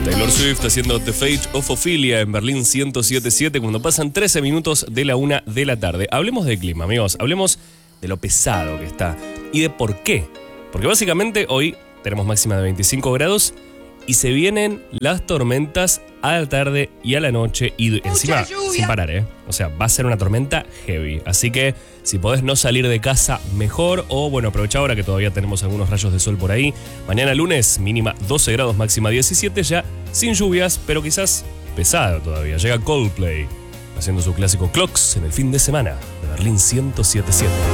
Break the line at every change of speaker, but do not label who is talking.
Taylor Swift haciendo The Fate of Ophelia en Berlín 107.7 cuando pasan 13 minutos de la 1 de la tarde. Hablemos de clima, amigos. Hablemos de lo pesado que está y de por qué. Porque básicamente hoy tenemos máxima de 25 grados y se vienen las tormentas a la tarde y a la noche y encima sin parar, O sea, va a ser una tormenta heavy. Así que si podés no salir de casa, mejor. O bueno, aprovecha ahora que todavía tenemos algunos rayos de sol por ahí. Mañana lunes, mínima 12 grados, máxima 17, ya sin lluvias, pero quizás pesado todavía. Llega Coldplay haciendo su clásico Clocks en el fin de semana de Berlín 107.7.